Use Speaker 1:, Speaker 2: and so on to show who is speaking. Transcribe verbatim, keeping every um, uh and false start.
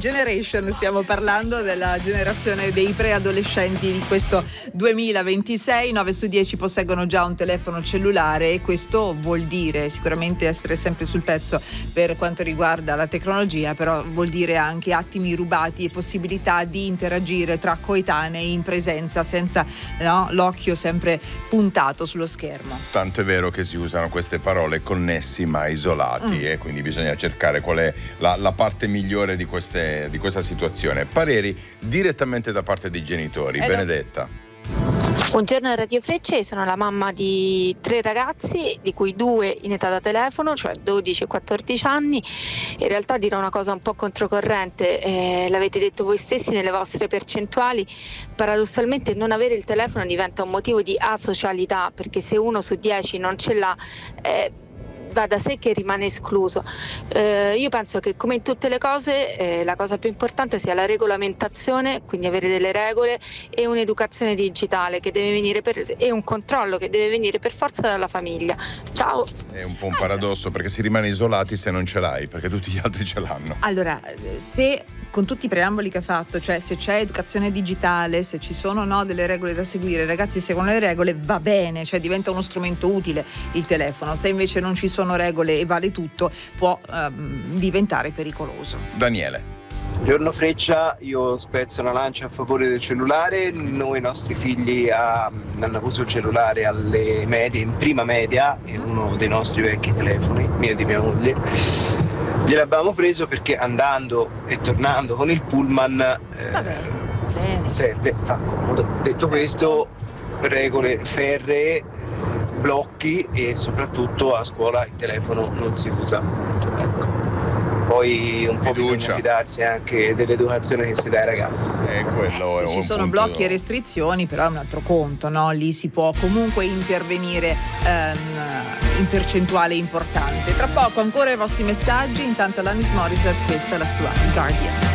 Speaker 1: generation, stiamo parlando della generazione dei preadolescenti di questo duemilaventisei. nove su dieci posseggono già un telefono cellulare e questo vuol dire sicuramente essere sempre sul pezzo per quanto riguarda la tecnologia, però vuol dire anche attimi rubati e possibilità di interagire tra coetanei in presenza senza, no, l'occhio sempre puntato sullo schermo.
Speaker 2: Tanto è vero che si usano queste parole, connessi ma isolati, mm. e quindi bisogna cercare qual è la, la parte migliore di, queste, di questa situazione. Pareri direttamente da parte dei genitori. Eh Benedetta.
Speaker 3: Buongiorno a Radio Frecce, io sono la mamma di tre ragazzi, di cui due in età da telefono, cioè dodici e quattordici anni. In realtà dirò una cosa un po' controcorrente, eh, l'avete detto voi stessi nelle vostre percentuali, paradossalmente non avere il telefono diventa un motivo di asocialità, perché se uno su dieci non ce l'ha, eh, va da sé che rimane escluso. Eh, io penso che come in tutte le cose eh, la cosa più importante sia la regolamentazione, quindi avere delle regole e un'educazione digitale che deve venire per, e un controllo che deve venire per forza dalla famiglia. Ciao.
Speaker 2: È un po' un paradosso perché si rimane isolati se non ce l'hai, perché tutti gli altri ce l'hanno.
Speaker 1: Allora, se con tutti i preamboli che ha fatto, cioè se c'è educazione digitale, se ci sono, no, delle regole da seguire, i ragazzi seguono le regole, va bene, cioè diventa uno strumento utile il telefono. Se invece non ci sono regole e vale tutto, può ehm, diventare pericoloso.
Speaker 2: Daniele.
Speaker 4: Buongiorno Freccia, io spezzo una lancia a favore del cellulare. Noi, i nostri figli ha, hanno avuto il cellulare alle medie, in prima media, in uno dei nostri vecchi telefoni, mio e di mia moglie. Gliel'abbiamo preso perché andando e tornando con il pullman eh, serve, fa comodo. Detto questo, regole ferree, blocchi e soprattutto a scuola il telefono non si usa. Ecco. Poi un po'
Speaker 2: Fiducia.
Speaker 4: Bisogna fidarsi anche dell'educazione che si dà ai ragazzi.
Speaker 2: Eh, quello
Speaker 1: eh,
Speaker 2: è
Speaker 1: se
Speaker 2: un
Speaker 1: ci sono
Speaker 2: punto...
Speaker 1: blocchi e restrizioni, però è un altro conto, no? Lì si può comunque intervenire ehm, in percentuale importante. Tra poco ancora i vostri messaggi, intanto Alanis Morissette, questa è la sua Guardian.